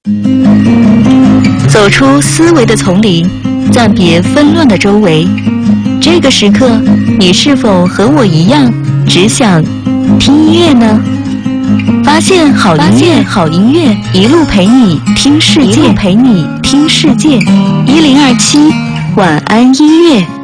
走出思维的丛林，暂别纷乱的周围。这个时刻，你是否和我一样，只想听音乐呢？发现好音乐，一路陪你听世界，1027晚安音乐。